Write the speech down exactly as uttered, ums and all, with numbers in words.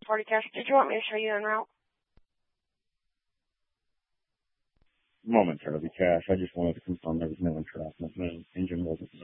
forty cash. Did you want me to show you en route? Momentarily, Cash. I just wanted to confirm there was no entrapment. No engine wasn't